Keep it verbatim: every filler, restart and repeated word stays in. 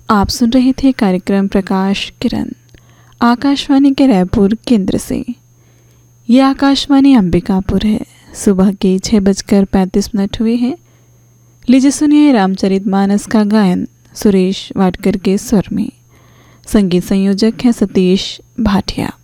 आप सुन रहे थे कार्यक्रम प्रकाश किरण आकाशवाणी के रायपुर केंद्र से। ये आकाशवाणी अंबिकापुर है। सुबह के छः बजकर पैंतीस मिनट हुए हैं। लीजिए सुनिए रामचरितमानस का गायन सुरेश वाडकर के स्वर में। संगीत संयोजक हैं सतीश भाटिया।